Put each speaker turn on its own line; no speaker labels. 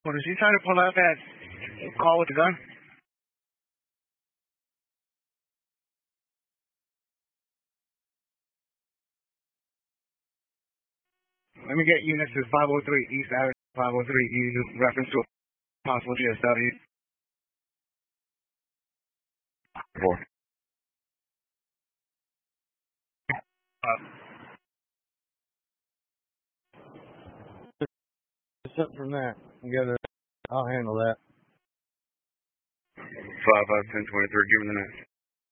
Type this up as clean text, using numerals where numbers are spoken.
What, is he trying to pull out that call with the gun? Let me get units to 503 East Avenue, 503 East, reference to a possible GSW. 4.
Except from that, I'll handle that.
5, 5, 10, 23, give him the next.